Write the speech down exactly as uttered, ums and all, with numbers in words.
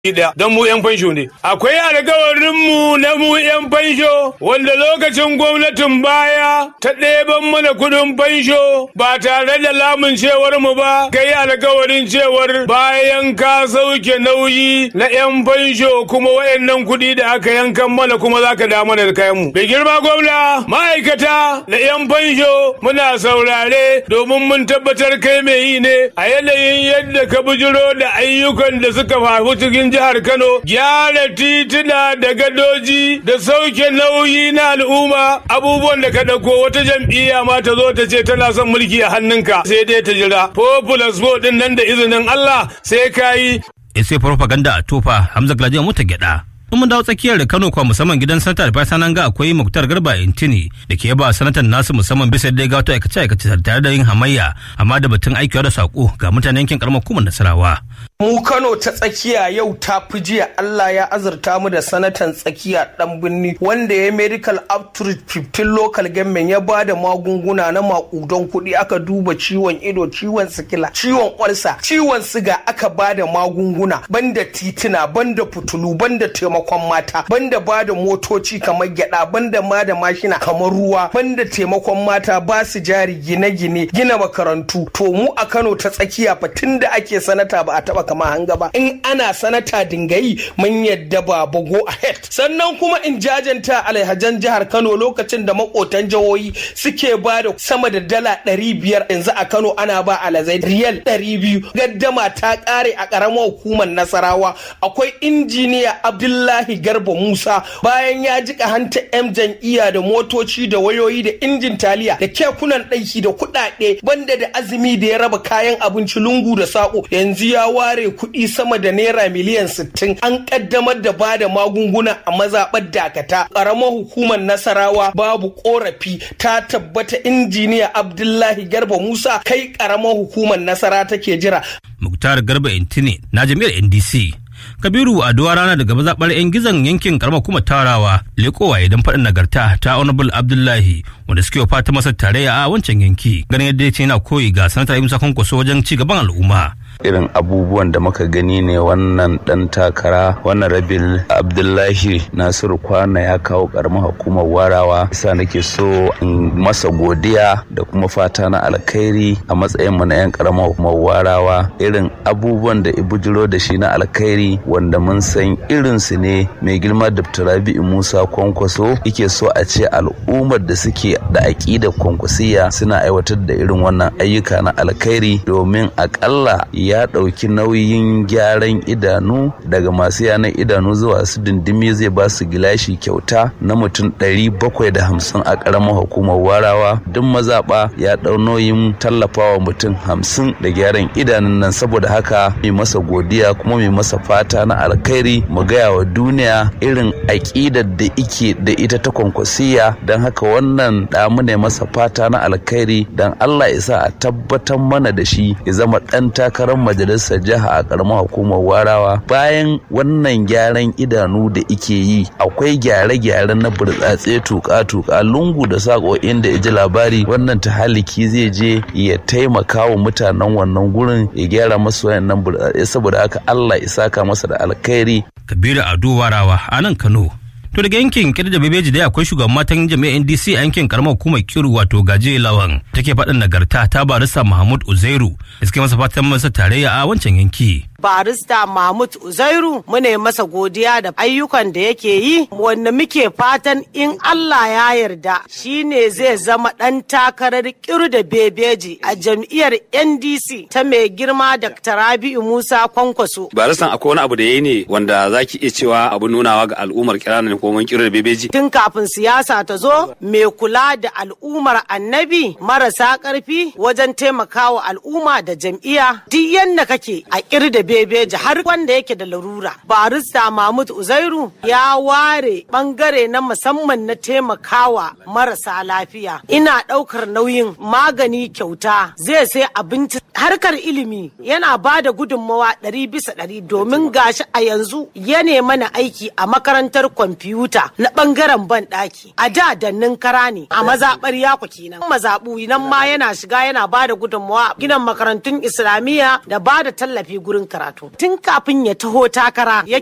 da don mu yan fansho ne. Akwai alkawarin mu na mu yan fansho wanda lokacin gwamnatin baya ta ɗeban mana kudin fansho ba tare da lamun cewar mu ba, kai alkawarin cewar bayan ka sauke nauyi na yan fansho kuma wayannan kudi da aka yankan mana kuma zaka da mana da kayan mu. Bai girma gwamna, ma'aikata da yan fansho muna saurare domin mun tabbatar kai mai yi ne a yanayin yadda ka bujiro da ayyukan da suka faru cikin jihar Kano, gyara tituna da gadoji da sauke nauyi na al'umma, abubuwan da ka dauko wata jam'iyya ma ta zo ta ce tana son mulki a hannunka sai dai ta jira populous vote din nan da izinin Allah sai kayi. Sai propaganda a tofa Hamza Gladiya muta gyada. mun dawo tsakiyar da Kano kwa musamman gidan sanata da fatan ga akwai Muktar Garba Intini da ke ba sanatan nasu musamman bisa da ga wata aikace aikace tare da yin hamayya amma da batun aikiwa da sako ga mutanen yankin karamar hukumar Nasarawa. Mu Kano ta tsakiya yau ta fi jiya Allah ya azurta mu da sanatan tsakiya dan binni wanda ya medical outreach fifteen local government ya ba da magunguna na makudan kuɗi aka duba ciwon ido, ciwon sikila, ciwon olsa, ciwon siga aka ba da magunguna banda titina, banda fitulu, banda taimakon mata, banda ba da motoci kamar gyada, banda ma da mashina kamar ruwa, banda taimakon mata ba su jari gine-gine, gina makarantu. To mu a Kano ta tsakiya fa tunda ake sanata ba a taba kama hanga ba. In ana sanata dingayi mun yadda ba go ahead. Sannan kuma in jajanta alhajan jihar Kano lokacin da makotan jihohi suke ba da sama da dala ɗari biyar yanzu a Kano ana ba alazai riyal ɗari biyu. Gaddama ta ƙare a ƙaramar hukumar Nasarawa. Akwai injiniya Abdullahi Garba Musa bayan ya jika hanta M jam'iyya da motoci da wayoyi da injin taliya da kekunan ɗaiki da kuɗaɗe banda da azumi da ya raba kayan abinci lungu da sako yanzu ya ware kuɗi sama da naira miliyan sittin an ƙaddamar da bada magunguna a mazaɓar Dakata ƙaramar hukumar Nasarawa babu ƙorafi ta tabbata injiniya Abdullahi Garba Musa kai ƙaramar hukumar Nasara take jira. Muktar Garba Intini na jami'ar N D C. Kabiru Aduwa rana daga mazaɓar 'yan gizon yankin karamar kuma Tarawa lekowa idan faɗin nagarta ta Honorable Abdullahi wanda suke fata masa tarayya a wancan yanki ganin yadda ya ce yana koyi ga sanata Musa Kwankwaso wajen ci gaban al'umma. Irin abubuwan da muka gani ne wannan dan takara wannan Rabil Abdullahi Nasiru Kwana ya kawo karamar hukumar Warawa. Isa nake so in masa godiya da kuma fata na alkhairi a matsayin mu na yan karamar hukumar Warawa. Irin abubuwan da ibujiro da shi na alkhairi wanda mun san irin su ne mai girma Doctor Rabi'u Musa Kwankwaso yake so a ce al'ummar da suke da aqidar kwankwasiya suna aiwatar da irin wannan ayyuka na alkhairi domin akalla ya ɗauki nauyin gyaran idanu daga masu yanar idanu zuwa su dindimi zai ba su gilashi kyauta na mutum ɗari bakwai da hamsin a ƙaramar hukumar Warawa. Duk mazaɓa ya ɗau nauyin tallafawa mutum hamsin da gyaran idanun nan. Saboda haka mai masa godiya kuma mai masa fata na alkhairi mu gaya wa duniya irin aƙidar da ike da ita ta kwankwasiya. Don haka wannan ɗamu ne masa fata na alkhairi don Allah ya sa a tabbatar mana da shi ya zama ɗan takarar majalisar jiha a karamar hukumar Warawa. Bayan wannan gyaran idanu da ike yi akwai gyare-gyare na burtsatse tuka-tuka lungu da sako inda ya ji labari wannan tahaliki zai je ya taimaka wa mutanen wannan gurin ya gyara masu wayannan burtsatse. Saboda haka Allah ya saka masa da alkhairi. Kabiru Ado Warawa a nan Kano. To daga yankin Kirda Bebeji dai akwai shugaban matan jami'ar N D C a yankin karamar hukumar Kiru wato Gaje Lawan take faɗin nagarta ta barista Mahmud Uzairu da suke masa fatan masa tarayya a wancan yanki. Barista Mahmud Uzairu mune masa godiya da ayyukan da yake yi wanda muke fatan in Allah ya yarda shine zai zama dan takarar Kiru da Bebeji a jam'iyyar N D C ta mai girma Doctor Rabi'u Musa Kwankwaso. Baristan akwai wani abu da yayi ne wanda zaki iya cewa abu nunawa ga al'ummar Kirana ko mun Kiru da Bebeji. Tun kafin siyasa ta zo mai kula da al'ummar Annabi marasa karfi wajen taimakawa al'umma da jam'iyya duk yanda kake a Kiru da Bebeji har wanda yake da larura. Barista Mahmud Uzairu ya ware bangare na musamman na taimakawa marasa lafiya. Ina daukar nauyin magani kyauta zai sai abinci harkar ilimi yana ba da gudunmawa ɗari bisa ɗari domin gashi a yanzu ya mana aiki a makarantar kwamfuta na bangaren ban ɗaki. A da dannin kara ne a mazaɓar yako kenan. Mazaɓu nan ma yana shiga yana ba da gudunmawa gidan makarantun Islamiyya da ba da tallafi gurin karatu. karatu tun kafin ya taho takara